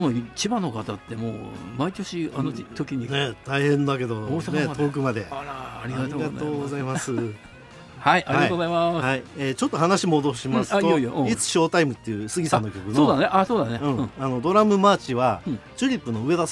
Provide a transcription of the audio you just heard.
もう千葉の方ってもう毎年あの時に、 ね、大変だけど、 大阪まで遠くまでありがとうございますはい、 ありがとうございます。 はいちょっと話戻しますと、いつショータイムっていう杉さんの曲のそうだね、そうだね、 ドラムマーチは、チューリップの上田